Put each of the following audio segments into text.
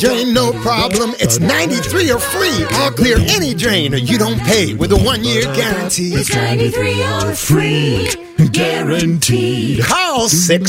Drain no problem, it's 93 or free. All clear any drain or you don't pay with a 1-year guarantee. It's 93 or free, guaranteed. Call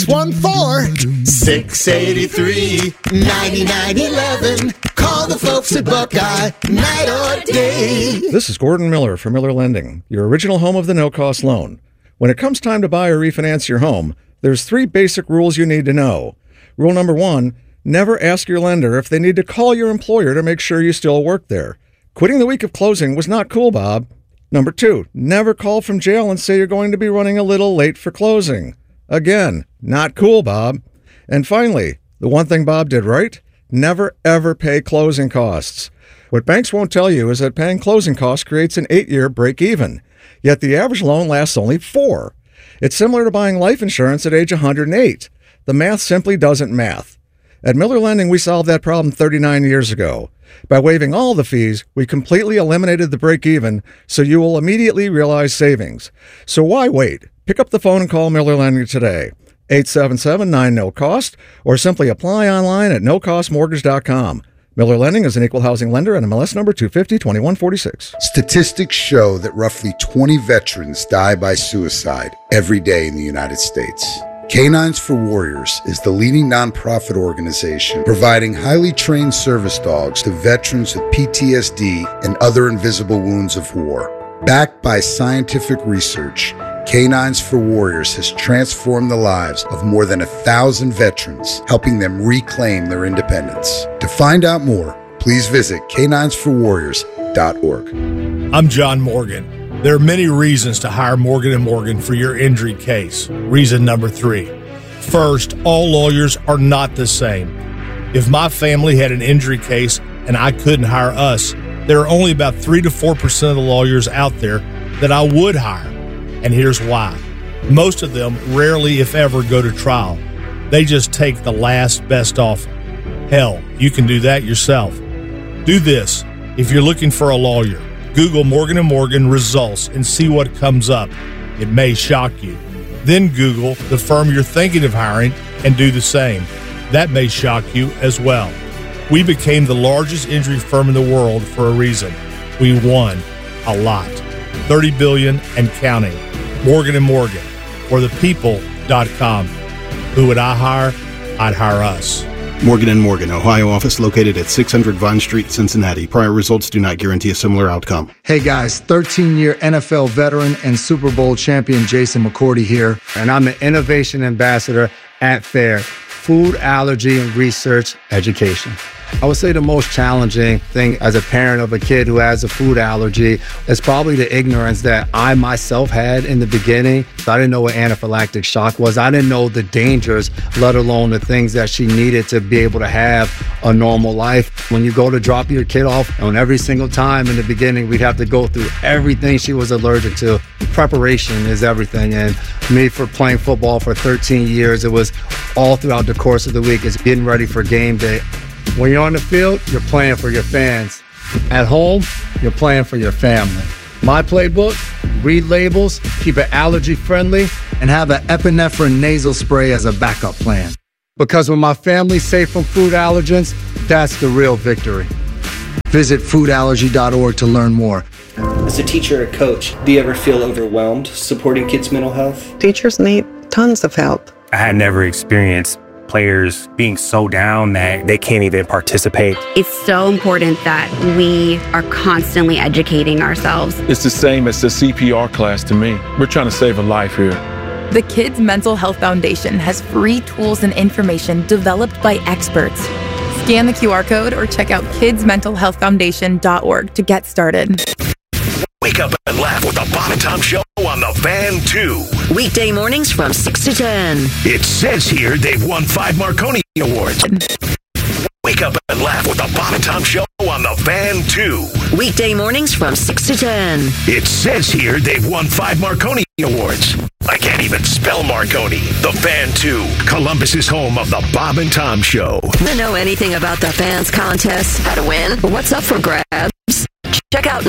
614-683-9911. Call the folks at Buckeye, night or day. This is Gordon Miller from Miller Lending, your original home of the no-cost loan. When it comes time to buy or refinance your home, there's 3 basic rules you need to know. Rule number 1, never ask your lender if they need to call your employer to make sure you still work there. Quitting the week of closing was not cool, Bob. Number 2, never call from jail and say you're going to be running a little late for closing. Again, not cool, Bob. And finally, the one thing Bob did right, never ever pay closing costs. What banks won't tell you is that paying closing costs creates an 8-year break-even, yet the average loan lasts only 4. It's similar to buying life insurance at age 108. The math simply doesn't math. At Miller Lending, we solved that problem 39 years ago. By waiving all the fees, we completely eliminated the break-even, so you will immediately realize savings. So why wait? Pick up the phone and call Miller Lending today. 877-9-NO-COST, or simply apply online at nocostmortgage.com. Miller Lending is an equal housing lender and MLS number 250-2146. Statistics show that roughly 20 veterans die by suicide every day in the United States. Canines for Warriors is the leading nonprofit organization providing highly trained service dogs to veterans with PTSD and other invisible wounds of war. Backed by scientific research, Canines for Warriors has transformed the lives of more than 1,000 veterans, helping them reclaim their independence. To find out more, please visit caninesforwarriors.org. I'm John Morgan. There are many reasons to hire Morgan & Morgan for your injury case. Reason number 3. First, all lawyers are not the same. If my family had an injury case and I couldn't hire us, there are only about 3 to 4% of the lawyers out there that I would hire. And here's why. Most of them rarely, if ever, go to trial. They just take the last best offer. Hell, you can do that yourself. Do this. If you're looking for a lawyer, Google Morgan & Morgan results and see what comes up. It may shock you. Then Google the firm you're thinking of hiring and do the same. That may shock you as well. We became the largest injury firm in the world for a reason. We won a lot. $30 billion and counting. Morgan & Morgan, or thepeople.com. Who would I hire? I'd hire us. Morgan & Morgan, Ohio office located at 600 Vine Street, Cincinnati. Prior results do not guarantee a similar outcome. Hey guys, 13-year NFL veteran and Super Bowl champion Jason McCourty here, and I'm the Innovation Ambassador at FAIR, Food Allergy and Research Education. I would say the most challenging thing as a parent of a kid who has a food allergy is probably the ignorance that I myself had in the beginning. I didn't know what anaphylactic shock was. I didn't know the dangers, let alone the things that she needed to be able to have a normal life. When you go to drop your kid off, and every single time in the beginning, we'd have to go through everything she was allergic to. Preparation is everything. And me, for playing football for 13 years, it was all throughout the course of the week. It's getting ready for game day. When you're on the field, you're playing for your fans. At home, you're playing for your family. My playbook, read labels, keep it allergy friendly, and have an epinephrine nasal spray as a backup plan. Because when my family's safe from food allergens, that's the real victory. Visit foodallergy.org to learn more. As a teacher or coach, do you ever feel overwhelmed supporting kids' mental health? Teachers need tons of help. I had never experienced players being so down that they can't even participate. It's so important that we are constantly educating ourselves. It's the same as the CPR class to me. We're trying to save a life here. The Kids Mental Health Foundation has free tools and information developed by experts. Scan the QR code or check out kidsmentalhealthfoundation.org to get started. Wake up and laugh with the Bob and Tom Show on the Fan 2. Weekday mornings from 6 to 10. It says here they've won 5 Marconi Awards. Wake up and laugh with the Bob and Tom Show on the Fan 2. Weekday mornings from 6 to 10. It says here they've won 5 Marconi Awards. I can't even spell Marconi. The Fan 2, Columbus's home of the Bob and Tom Show. To know anything about the Fans contest, how to win, what's up for grabs? Check out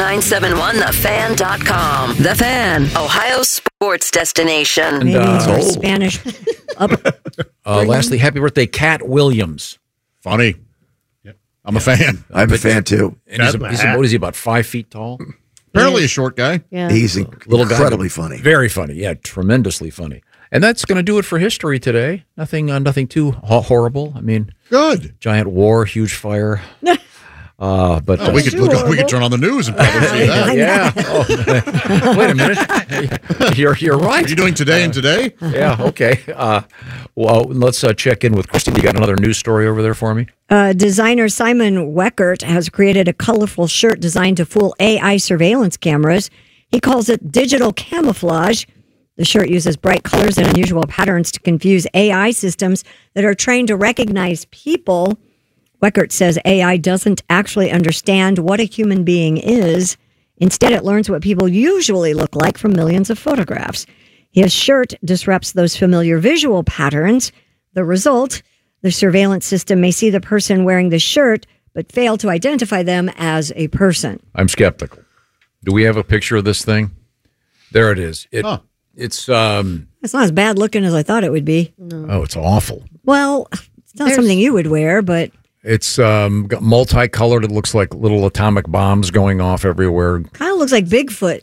971thefan.com. The Fan, Ohio sports destination. And, Spanish. Lastly, happy birthday, Cat Williams. Funny. Yep. I'm a fan. I'm a fan too. And what is he, about 5 feet tall? Apparently a short guy. Yeah. He's incredibly funny. Very funny. Yeah, tremendously funny. And that's going to do it for history today. Nothing too horrible. I mean, good. Giant war, huge fire. But we could turn on the news and probably see that. Yeah. Oh, wait a minute. You're right. What are you doing today and today? Yeah. Okay. Well, let's check in with Christy. You got another news story over there for me? Designer Simon Weckert has created a colorful shirt designed to fool AI surveillance cameras. He calls it digital camouflage. The shirt uses bright colors and unusual patterns to confuse AI systems that are trained to recognize people. Weckert says AI doesn't actually understand what a human being is. Instead, it learns what people usually look like from millions of photographs. His shirt disrupts those familiar visual patterns. The result, the surveillance system may see the person wearing the shirt, but fail to identify them as a person. I'm skeptical. Do we have a picture of this thing? There it is. It's not as bad looking as I thought it would be. No. Oh, it's awful. Well, it's not something you would wear, but it's got multicolored. It looks like little atomic bombs going off everywhere. Kind of looks like Bigfoot.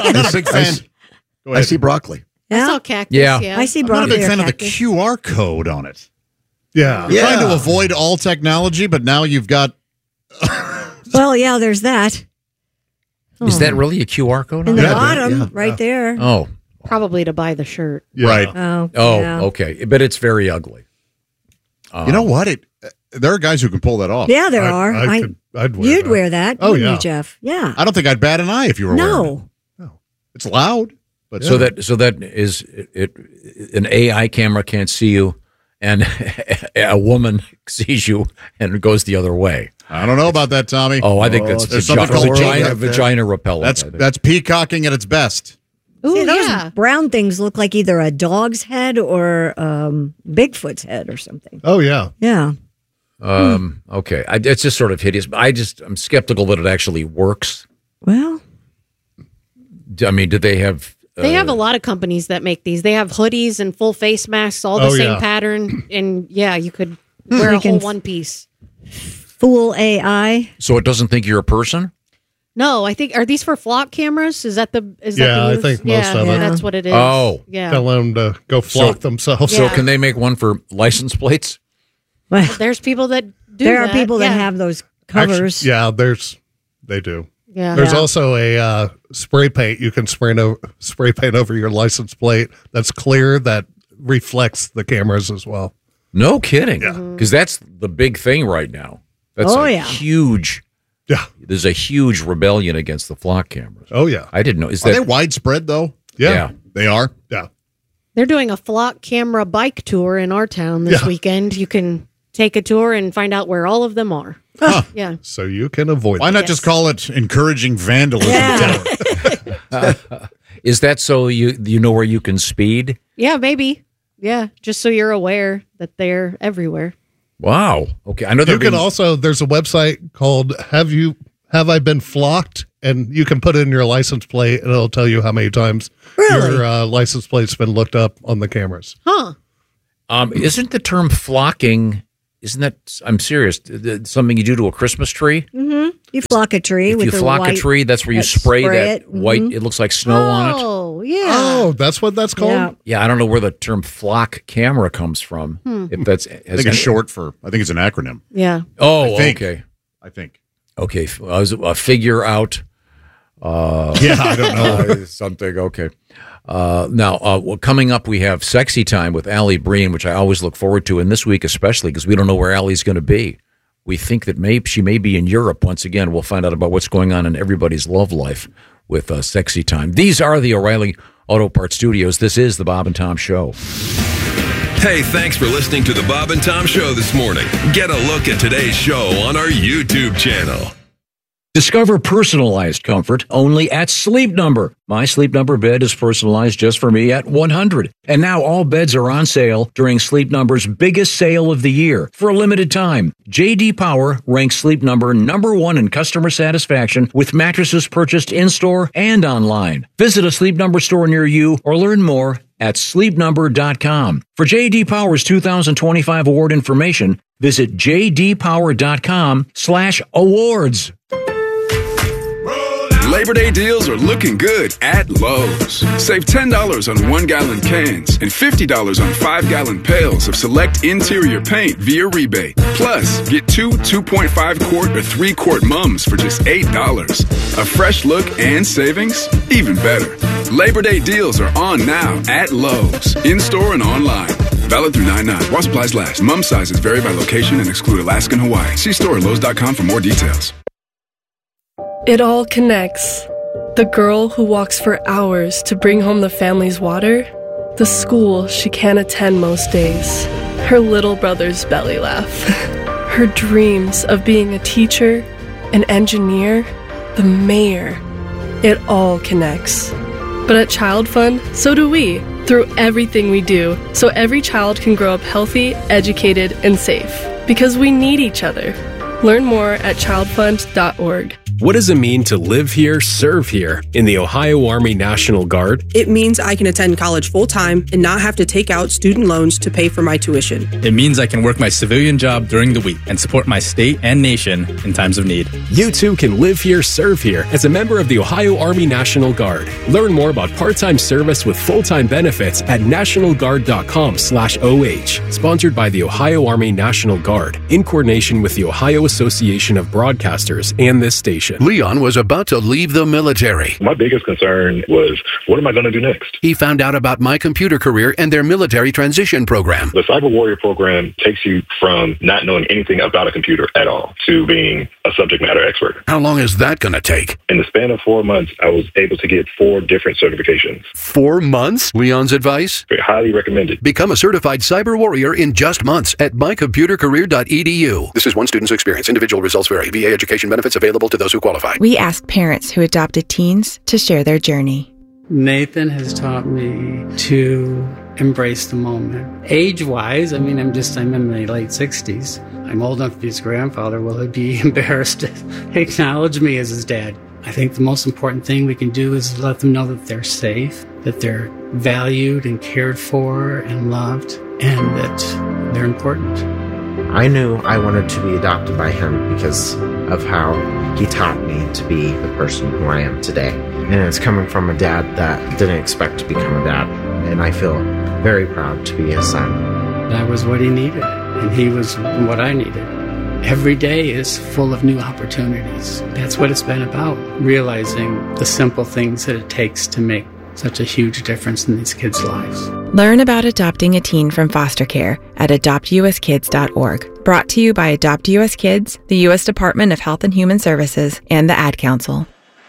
I see broccoli. Yeah? I saw cactus. Yeah. I see I'm broccoli. not a big fan of the cactus. QR code on it. I'm trying to avoid all technology, but now you've got. Well, yeah, there's that. Is that really a QR code? In the bottom, right there. Oh. Probably to buy the shirt. Right. Oh, okay. But it's very ugly. You know what? There are guys who can pull that off. Yeah, there are. I'd wear You'd that. wear that, Oh, wouldn't yeah. you, Jeff? Yeah. I don't think I'd bat an eye if you were wearing it. No. It's loud. But So that is it. An AI camera can't see you, and a woman sees you and goes the other way. I don't know about that, Tommy. Oh, I think that's vagina repellent. That's peacocking at its best. Ooh, see, those brown things look like either a dog's head or Bigfoot's head or something. Oh, yeah. Yeah. Okay. It's just sort of hideous. I'm skeptical that it actually works. Well, I mean, do they have? They have a lot of companies that make these. They have hoodies and full face masks, all the same pattern. And you could wear a whole one piece. Fool AI. So it doesn't think you're a person? No, I think, are these for flock cameras? Is that the use? I think most of it. That's what it is. Oh. Yeah. Tell them to go flock themselves. So can they make one for license plates? Well, there's people that do There are that. people that Yeah. have those covers. Actually, they do. Yeah. There's also a spray paint you can spray paint over your license plate that's clear that reflects the cameras as well. No kidding. Because that's the big thing right now. That's huge. Yeah. There's a huge rebellion against the flock cameras. Oh, yeah. I didn't know. Are they widespread, though? Yeah. They are? Yeah. They're doing a flock camera bike tour in our town this weekend. You can take a tour and find out where all of them are. Huh. Yeah. So you can avoid Why not just call it encouraging vandalism? Is that so you know where you can speed? Yeah, maybe. Yeah, just so you're aware that they're everywhere. Wow. Okay. I know you can also, there's a website called Have I Been Flocked? And you can put in your license plate and it'll tell you how many times your license plate's been looked up on the cameras. Huh. Isn't the term flocking, isn't that, I'm serious, something you do to a Christmas tree? Mm-hmm. You flock a tree If with you the flock white, a tree, that's where you spray that it. white, it looks like snow on it. Oh, yeah. Oh, that's what that's called? Yeah. Yeah, I don't know where the term flock camera comes from. If that's, I think it's short for, I think it's an acronym. Yeah. Oh, I think. okay. I think. Okay, I was a figure out. I don't know. Something, okay. Now, coming up, we have Sexy Time with Allie Breen, which I always look forward to, and this week especially, because we don't know where Allie's going to be. We think that she may be in Europe once again. We'll find out about what's going on in everybody's love life with Sexy Time. These are the O'Reilly Auto Parts Studios. This is the Bob and Tom Show. Hey, thanks for listening to the Bob and Tom Show this morning. Get a look at today's show on our YouTube channel. Discover personalized comfort only at Sleep Number. My Sleep Number bed is personalized just for me at $100. And now all beds are on sale during Sleep Number's biggest sale of the year for a limited time. J.D. Power ranks Sleep Number #1 in customer satisfaction with mattresses purchased in-store and online. Visit a Sleep Number store near you or learn more at sleepnumber.com. For J.D. Power's 2025 award information, visit jdpower.com/awards. Labor Day deals are looking good at Lowe's. Save $10 on 1-gallon cans and $50 on 5-gallon pails of select interior paint via rebate. Plus, get 2 2.5-quart or 3-quart mums for just $8. A fresh look and savings? Even better. Labor Day deals are on now at Lowe's, in-store and online. Valid through 9/9. While supplies last. Mum sizes vary by location and exclude Alaska and Hawaii. See store at Lowe's.com for more details. It all connects. The girl who walks for hours to bring home the family's water, the school she can't attend most days, her little brother's belly laugh, her dreams of being a teacher, an engineer, the mayor. It all connects. But at Child Fund, so do we, through everything we do, so every child can grow up healthy, educated, and safe. Because we need each other. Learn more at childfund.org. What does it mean to live here, serve here in the Ohio Army National Guard? It means I can attend college full-time and not have to take out student loans to pay for my tuition. It means I can work my civilian job during the week and support my state and nation in times of need. You too can live here, serve here as a member of the Ohio Army National Guard. Learn more about part-time service with full-time benefits at nationalguard.com/OH. Sponsored by the Ohio Army National Guard in coordination with the Ohio Association of Broadcasters and this station. Leon was about to leave the military. My biggest concern was, what am I going to do next? He found out about My Computer Career and their military transition program. The Cyber Warrior program takes you from not knowing anything about a computer at all to being a subject matter expert. How long is that going to take? In the span of 4 months, I was able to get 4 different certifications. 4 months? Leon's advice? Highly recommended. Become a certified cyber warrior in just months at mycomputercareer.edu. This is one student's experience. Individual results vary. VA education benefits available to those who qualify. We ask parents who adopted teens to share their journey. Nathan has taught me to embrace the moment. Age-wise, I'm in my late 60s. I'm old enough to be his grandfather. Will he be embarrassed to acknowledge me as his dad? I think the most important thing we can do is let them know that they're safe, that they're valued and cared for and loved, and that they're important. I knew I wanted to be adopted by him because of how he taught me to be the person who I am today. And it's coming from a dad that didn't expect to become a dad. And I feel very proud to be his son. That was what he needed, and he was what I needed. Every day is full of new opportunities. That's what it's been about, realizing the simple things that it takes to make such a huge difference in these kids' lives. Learn about adopting a teen from foster care at adoptuskids.org. Brought to you by Adopt U.S. Kids, the U.S. Department of Health and Human Services, and the Ad Council.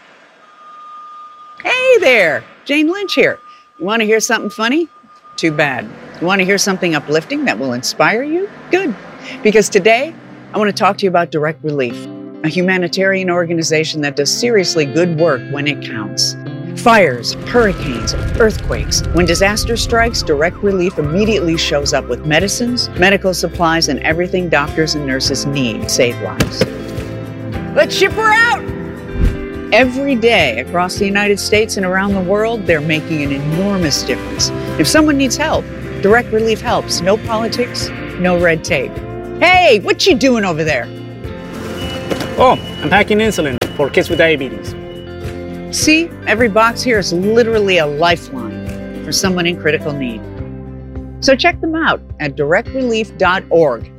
Hey there, Jane Lynch here. You want to hear something funny? Too bad. You want to hear something uplifting that will inspire you? Good. Because today, I want to talk to you about Direct Relief, a humanitarian organization that does seriously good work when it counts. Fires, hurricanes, earthquakes. When disaster strikes, Direct Relief immediately shows up with medicines, medical supplies, and everything doctors and nurses need to save lives. Let's ship her out! Every day across the United States and around the world, they're making an enormous difference. If someone needs help, Direct Relief helps. No politics, no red tape. Hey, what you doing over there? Oh, I'm packing insulin for kids with diabetes. See, every box here is literally a lifeline for someone in critical need. So check them out at directrelief.org.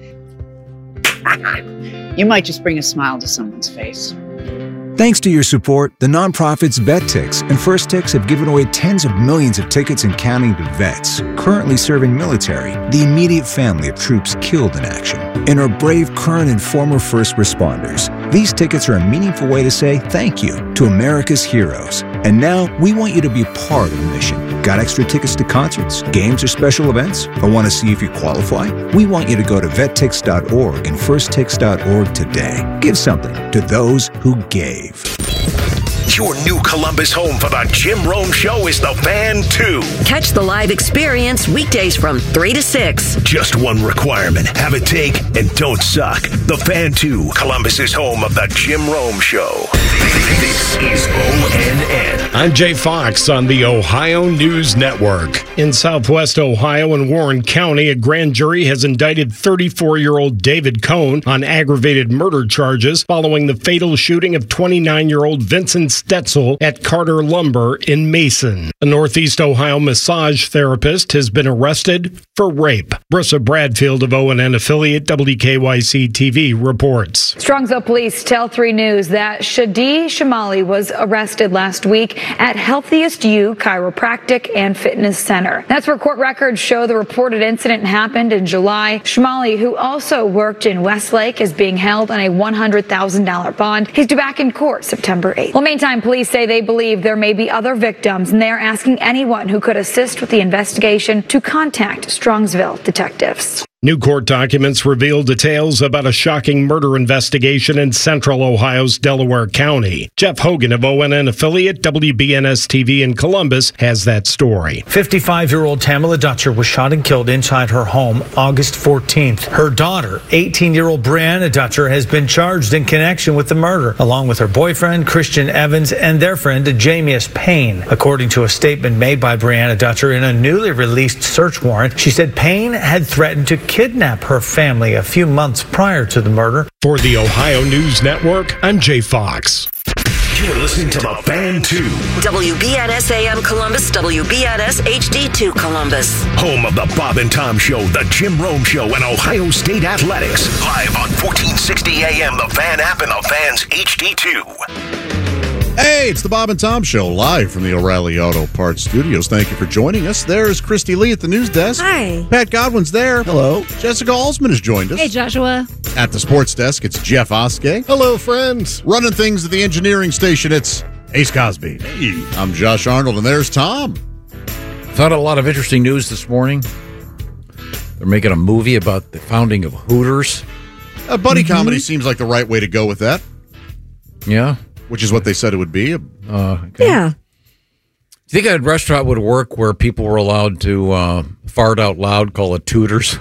You might just bring a smile to someone's face. Thanks to your support, the nonprofits VetTix and First Tix have given away tens of millions of tickets and counting to vets currently serving military, the immediate family of troops killed in action, and our brave current and former first responders. These tickets are a meaningful way to say thank you to America's heroes. And now we want you to be part of the mission. Got extra tickets to concerts, games, or special events? Or want to see if you qualify? We want you to go to vettix.org and firsttix.org today. Give something to those who gave. Your new Columbus home for the Jim Rome Show is the Fan 2. Catch the live experience weekdays from 3 to 6. Just one requirement. Have a take and don't suck. The Fan 2, Columbus's home of the Jim Rome Show. This is ONN. I'm Jay Fox on the Ohio News Network. In southwest Ohio and Warren County, a grand jury has indicted 34-year-old David Cohn on aggravated murder charges following the fatal shooting of 29-year-old Vincent Stetzel at Carter Lumber in Mason. A Northeast Ohio massage therapist has been arrested for rape. Brissa Bradfield of ONN affiliate WKYC TV reports. Strongsville police tell 3 News that Shadi Shamali was arrested last week at Healthiest You Chiropractic and Fitness Center. That's where court records show the reported incident happened in July. Shamali, who also worked in Westlake, is being held on a $100,000 bond. He's due back in court September 8th. Well, meantime, police say they believe there may be other victims, and they are asking anyone who could assist with the investigation to contact Strongsville detectives. New court documents reveal details about a shocking murder investigation in central Ohio's Delaware County. Jeff Hogan of ONN affiliate WBNS-TV in Columbus has that story. 55-year-old Tamala Dutcher was shot and killed inside her home August 14th. Her daughter, 18-year-old Brianna Dutcher, has been charged in connection with the murder, along with her boyfriend, Christian Evans, and their friend, Jamius Payne. According to a statement made by Brianna Dutcher in a newly released search warrant, she said Payne had threatened to kidnap her family a few months prior to the murder. For the Ohio News Network, I'm Jay Fox. You're listening to the Fan 2. WBNS AM Columbus, WBNS HD2 Columbus. Home of the Bob and Tom Show, the Jim Rome Show, and Ohio State Athletics. Live on 1460 AM, the Fan app, and the Fan's HD2. Hey, it's the Bob and Tom Show, live from the O'Reilly Auto Parts Studios. Thank you for joining us. There's Christy Lee at the news desk. Hi. Pat Godwin's there. Hello. Jessica Alsman has joined us. Hey, Joshua. At the sports desk, it's Jeff Oskey. Hello, friends. Running things at the engineering station, it's Ace Cosby. Hey. I'm Josh Arnold, and there's Tom. Found a lot of interesting news this morning. They're making a movie about the founding of Hooters. A buddy comedy seems like the right way to go with that. Yeah. Which is what they said it would be. Okay. Yeah. Do you think a restaurant would work where people were allowed to fart out loud, call it Tooters?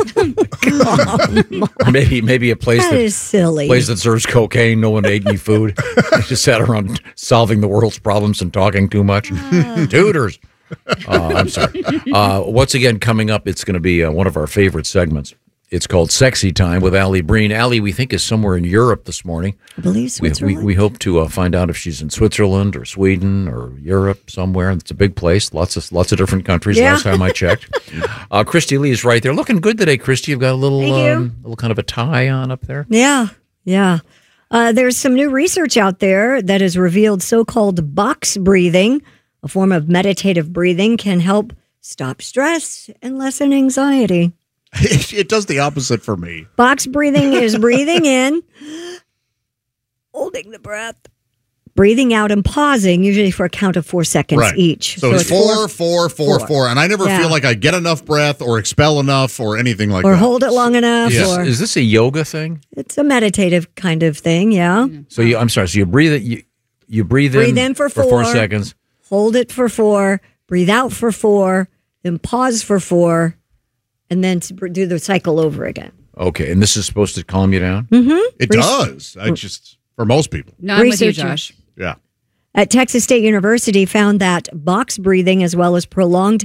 maybe a place that is silly. Place that serves cocaine. No one ate any food. They just sat around solving the world's problems and talking too much. Tooters. I'm sorry. Once again, coming up, it's going to be one of our favorite segments. It's called Sexy Time with Allie Breen. Allie, we think, is somewhere in Europe this morning. I believe Switzerland. We hope to find out if she's in Switzerland or Sweden or Europe somewhere. It's a big place. Lots of different countries. Yeah. Last time I checked. Christy Lee is right there, looking good today. Christy, you've got a little kind of a tie on up there. Yeah. There's some new research out there that has revealed so-called box breathing, a form of meditative breathing, can help stop stress and lessen anxiety. It does the opposite for me. Box breathing is breathing in, holding the breath, breathing out, and pausing, usually for a count of 4 seconds each. So it's 4, 4, 4, 4. And I never feel like I get enough breath or expel enough or anything like that. Or hold it long enough. Yes. Is this a yoga thing? It's a meditative kind of thing, yeah. So you breathe it. You breathe in for 4 seconds. Hold it for 4. Breathe out for 4. Then pause for 4. And then to do the cycle over again. Okay, and this is supposed to calm you down? Mm-hmm. It does. For most people. No, I'm with you, Josh. Yeah. At Texas State University found that box breathing as well as prolonged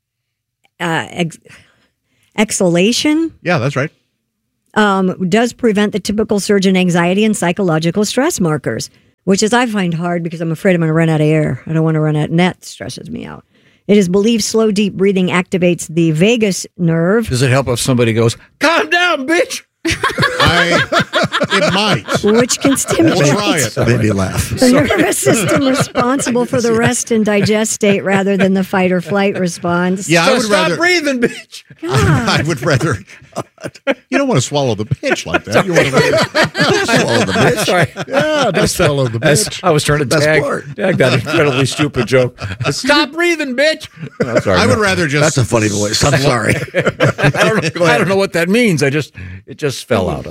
exhalation. Yeah, that's right. Does prevent the typical surge in anxiety and psychological stress markers, which is I find hard because I'm afraid I'm going to run out of air. I don't want to run out, and that stresses me out. It is believed slow, deep breathing activates the vagus nerve. Does it help if somebody goes, calm down, bitch? It might. Which can stimulate We'll try it. Maybe laugh. the nervous system responsible for the rest and digest state rather than the fight or flight response. Yeah, I would stop rather. breathing, bitch. I would rather. You don't want to swallow the bitch like that. You want to swallow the bitch. Sorry. Yeah, just follow the bitch. I was trying to Best tag part. that incredibly stupid joke. Stop breathing, bitch. No, sorry, I would rather just. That's a funny voice. I'm sorry. I don't know what that means. It just fell out.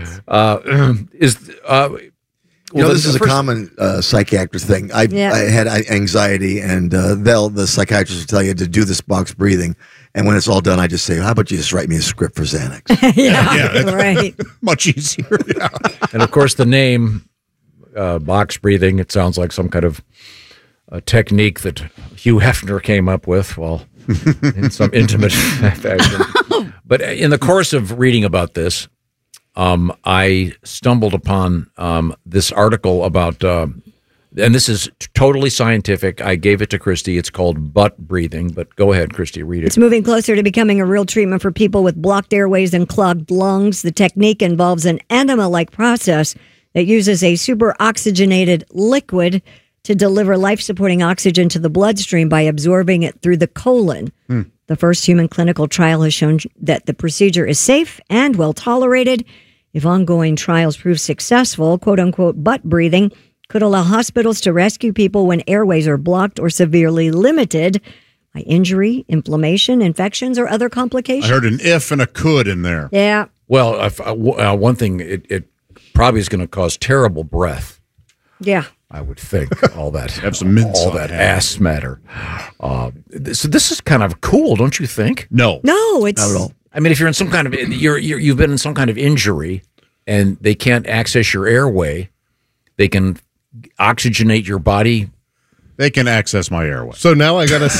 This is a common psychiatric thing. I had anxiety, and the psychiatrist will tell you to do this box breathing. And when it's all done, I just say, "How about you just write me a script for Xanax?" Right. Much easier. Yeah. And of course, the name box breathing. It sounds like some kind of technique that Hugh Hefner came up with. Well, in some intimate fashion. But in the course of reading about this, I stumbled upon this article about, and this is totally scientific. I gave it to Christy. It's called butt breathing. But go ahead, Christy, read it. It's moving closer to becoming a real treatment for people with blocked airways and clogged lungs. The technique involves an enema-like process that uses a super oxygenated liquid to deliver life-supporting oxygen to the bloodstream by absorbing it through the colon. The first human clinical trial has shown that the procedure is safe and well tolerated. If ongoing trials prove successful, quote-unquote butt breathing could allow hospitals to rescue people when airways are blocked or severely limited by injury, inflammation, infections, or other complications. I heard an if and a could in there. Yeah. Well, one thing, it probably is going to cause terrible breath. Yeah. I would think all that Have some mints all on that it. ass matter. So this is kind of cool, don't you think? No, it's not at all. I mean, if you're in some kind of you've been in some kind of injury and they can't access your airway, they can oxygenate your body. They can access my airway. So now I gotta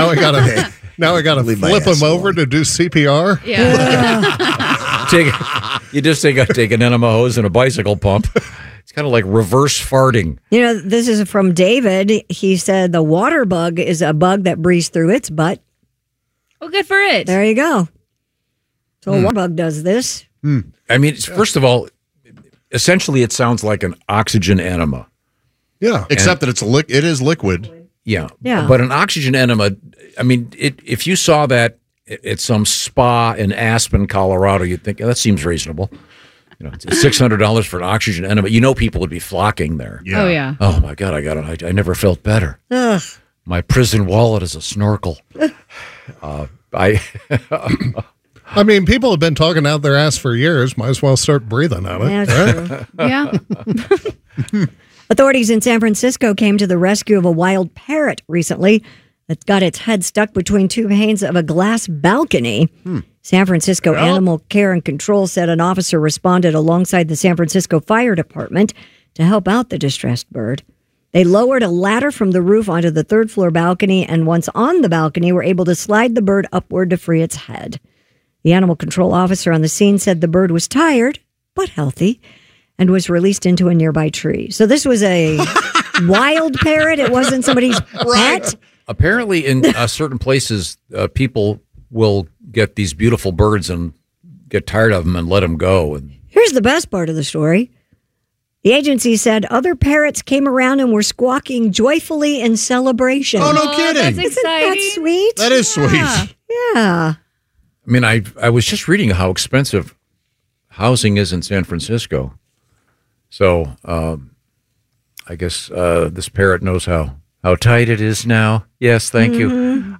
flip him over to do CPR. You just take an enema hose and a bicycle pump. It's kind of like reverse farting. You know, this is from David. He said the water bug is a bug that breathes through its butt. Well, good for it. There you go. So a water bug does this. I mean, first of all, essentially it sounds like an oxygen enema. Yeah. Except that it is liquid. Yeah. Yeah. But an oxygen enema, I mean, if you saw that at some spa in Aspen, Colorado, you'd think, that seems reasonable. You know, it's $600 for an oxygen enema. You know, people would be flocking there. Yeah. Oh, yeah. Oh, my God, I never felt better. Ugh. My prison wallet is a snorkel. I mean, people have been talking out their ass for years. Might as well start breathing on it. Yeah, right? Yeah. Authorities in San Francisco came to the rescue of a wild parrot recently that got its head stuck between two panes of a glass balcony. San Francisco Animal Care and Control said an officer responded alongside the San Francisco Fire Department to help out the distressed bird. They lowered a ladder from the roof onto the third-floor balcony, and once on the balcony, were able to slide the bird upward to free its head. The animal control officer on the scene said the bird was tired, but healthy, and was released into a nearby tree. So this was a wild parrot. It wasn't somebody's pet. Apparently, in certain places, people will get these beautiful birds and get tired of them and let them go. And Here's the best part of the story. The agency said other parrots came around and were squawking joyfully in celebration. Oh, no kidding. That's Isn't that exciting. sweet? That is sweet. Yeah. I mean, I was just reading how expensive housing is in San Francisco. So I guess this parrot knows how tight it is now. Yes, thank you.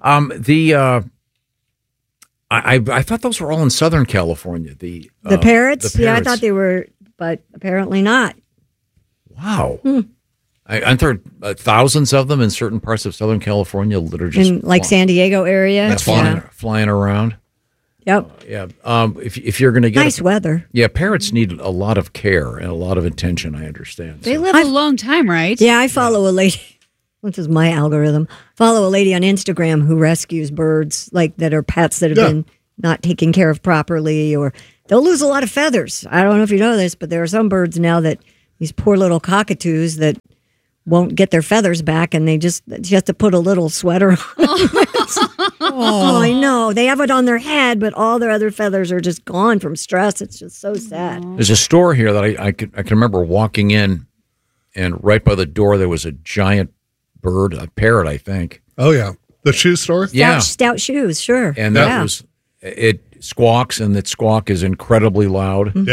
I thought those were all in Southern California. The parrots? the Yeah, I parrots. thought they were, but apparently not. Wow. Aren't there thousands of them in certain parts of Southern California that are just In like San Diego area. flying around? Yep. Yeah. If you're going to get Nice weather. Yeah, parrots need a lot of care and a lot of attention, I understand. They live a long time, right? Yeah, I follow a lady. Which is my algorithm. Follow a lady on Instagram who rescues birds like that are pets that have been not taken care of properly, or they'll lose a lot of feathers. I don't know if you know this, but there are some birds now that these poor little cockatoos that won't get their feathers back, and they just have to put a little sweater on. Oh, I know. They have it on their head, but all their other feathers are just gone from stress. It's just so sad. There's a store here that I can remember walking in, and right by the door there was a giant bird, a parrot, I think. Oh, yeah. The shoe store? Stout shoes, sure. And that was, it squawks, and that squawk is incredibly loud. Yeah.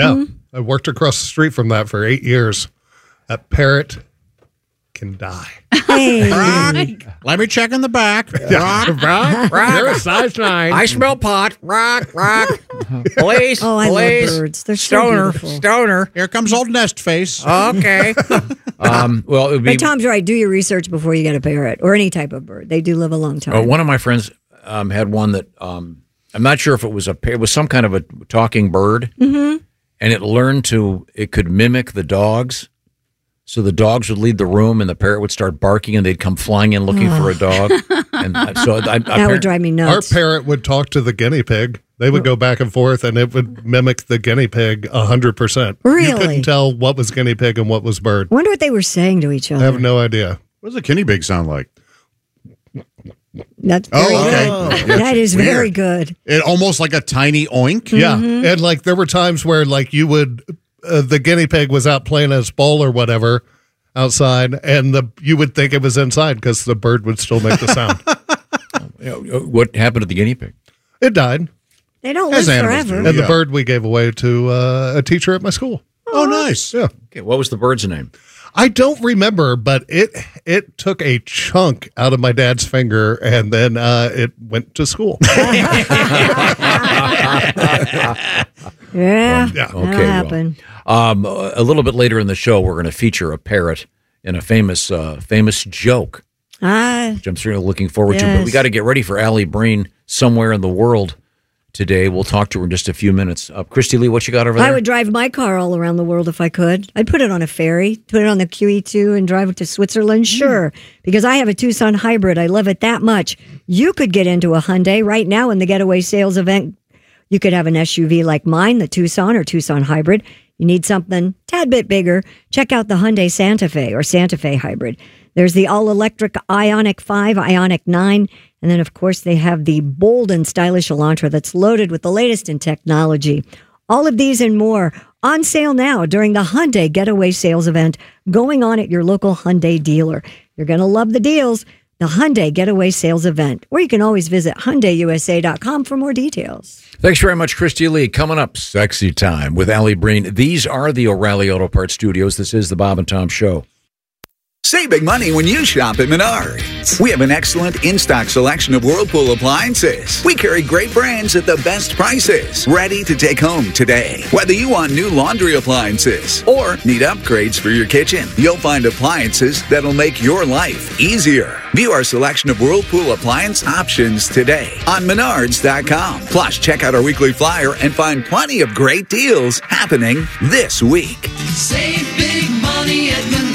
I worked across the street from that for 8 years. That parrot can die. Hey. Let me check in the back. Rock. You're a size 9. I smell pot. Rock. Police. Oh, I police. love birds. They're so beautiful. Stoner. Here comes old Nest Face. Okay. Well, it would be. But Tom's right. Do your research before you get a parrot or any type of bird. They do live a long time. One of my friends had one that I'm not sure if it was it was some kind of a talking bird, Mm-hmm. and it could mimic the dogs. So the dogs would leave the room, and the parrot would start barking, and they'd come flying in looking for a dog. And so that would drive me nuts. Our parrot would talk to the guinea pig. They would go back and forth, and it would mimic the guinea pig 100%. Really? You couldn't tell what was guinea pig and what was bird. I wonder what they were saying to each other. I have no idea. What does a guinea pig sound like? That's very good. That is Weird. very good. It almost like a tiny oink. Yeah, and like there were times where like you would, the guinea pig was out playing its ball or whatever outside, and you would think it was inside because the bird would still make the sound. What happened to the guinea pig? It died. They don't live forever. And the bird we gave away to a teacher at my school. Oh, nice. Yeah. Okay, what was the bird's name? I don't remember, but it took a chunk out of my dad's finger, and then it went to school. Yeah, Okay, that'll happen. A little bit later in the show, we're going to feature a parrot in a famous joke, which I'm certainly looking forward to. But we got to get ready for Allie Breen somewhere in the world today. We'll talk to her in just a few minutes. Christy Lee, what you got over there? I would drive my car all around the world if I could. I'd put it on a ferry, put it on the QE2 and drive it to Switzerland. Sure, because I have a Tucson hybrid. I love it that much. You could get into a Hyundai right now in the Getaway Sales event. You could have an SUV like mine, the Tucson or Tucson Hybrid. You need something a tad bit bigger, check out the Hyundai Santa Fe or Santa Fe Hybrid. There's the all-electric Ioniq 5, Ioniq 9, and then, of course, they have the bold and stylish Elantra that's loaded with the latest in technology. All of these and more on sale now during the Hyundai Getaway Sales event going on at your local Hyundai dealer. You're going to love the deals. The Hyundai Getaway Sales event, or you can always visit HyundaiUSA.com for more details. Thanks very much, Christy Lee. Coming up, Sexy Time with Allie Breen. These are the O'Reilly Auto Parts Studios. This is the Bob and Tom Show. Save big money when you shop at Menards. We have an excellent in-stock selection of Whirlpool appliances. We carry great brands at the best prices, ready to take home today. Whether you want new laundry appliances or need upgrades for your kitchen, you'll find appliances that'll make your life easier. View our selection of Whirlpool appliance options today on Menards.com. Plus, check out our weekly flyer and find plenty of great deals happening this week. Save big money at Menards.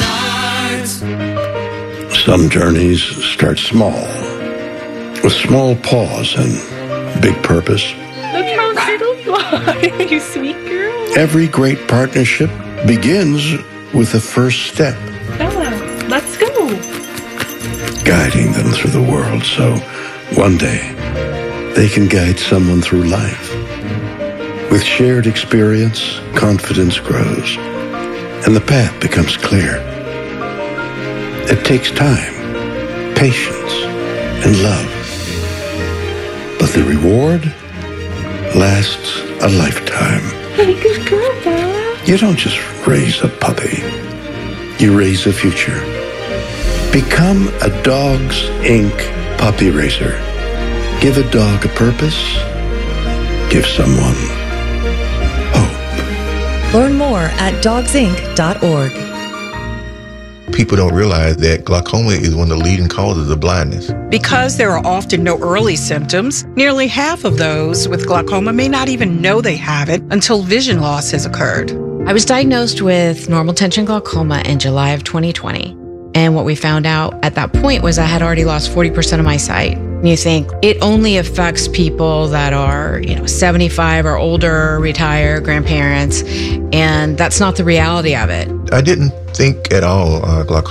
Some journeys start small, with small pause and big purpose. Look how Skittles fly, you sweet girl. Every great partnership begins with the first step, Bella, let's go. guiding them through the world so one day they can guide someone through life. With shared experience, confidence grows, and the path becomes clear. It takes time, patience, and love. But the reward lasts a lifetime. Hey, good girl, Bella. You don't just raise a puppy. You raise a future. Become a Dogs Inc. puppy raiser. Give a dog a purpose. Give someone hope. Learn more at dogsinc.org. People don't realize that glaucoma is one of the leading causes of blindness. Because there are often no early symptoms, nearly half of those with glaucoma may not even know they have it until vision loss has occurred. I was diagnosed with normal tension glaucoma in July of 2020. And what we found out at that point was I had already lost 40% of my sight. And you think it only affects people that are, 75 or older, retired, grandparents, and that's not the reality of it. I didn't think at all glaucoma